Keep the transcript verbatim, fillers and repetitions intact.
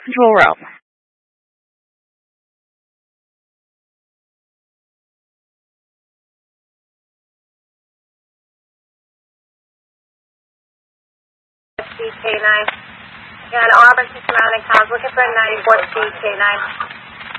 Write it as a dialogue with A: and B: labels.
A: Control room.
B: K nine. And Auburn, surrounding cars, looking for a ninety-four C K nine.